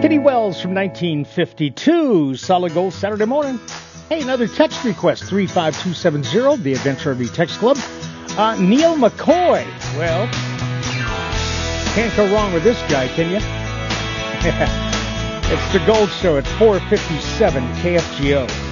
Kenny Wells from 1952. Solid Gold Saturday morning. Hey, another text request, 35270, the Adventure RV Text Club. Neil McCoy. Well, can't go wrong with this guy, can you? It's the Gold Show at 457 KFGO.